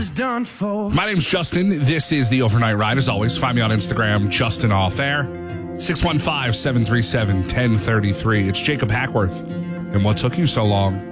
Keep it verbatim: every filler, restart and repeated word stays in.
Done for. My name's Justin. This is the Overnight Ride. As always, find me on Instagram, Justin Off Air. six one five, seven three seven, one zero three three. It's Jacob Hackworth. And what took you so long?